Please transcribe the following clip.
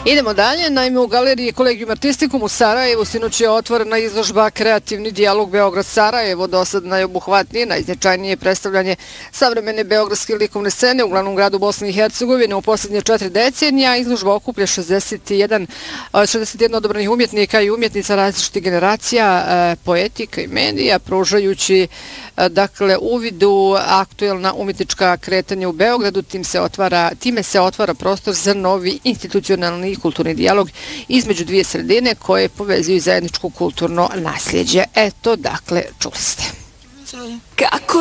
Idemo dalje, naime u galeriji Collegium Artisticum u Sarajevu sinoć je otvorena izložba Kreativni dijalog Beograd-Sarajevo, dosad najobuhvatnije, najznačajnije predstavljanje savremene beogradske likovne scene u glavnom gradu Bosne i Hercegovine u posljednje 4 decenija. Izložba okuplja 61 odabranih umjetnika i umjetnica različitih generacija, poetika i medija, pružajući uvid u aktuelna umjetnička kretanja u Beogradu. Time se otvara prostor za novi institucionalni i kulturni dijalog između dvije sredine koje povezuju zajedničko kulturno nasljeđe. Eto, čuli ste.